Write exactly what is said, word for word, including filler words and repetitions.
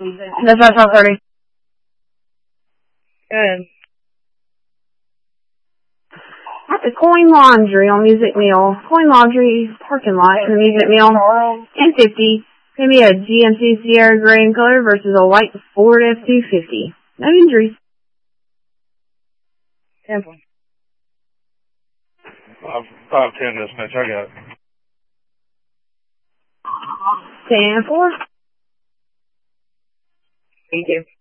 That's about twelve thirty. Good. At the Coin Laundry on Music Mill. Coin Laundry parking lot in the Music Mill. ten fifty. Gonna be a G M C Sierra gray in color versus a white Ford F two fifty. No injuries. Temple. Five, five, ten dispatch, I got it. ten four. Thank you.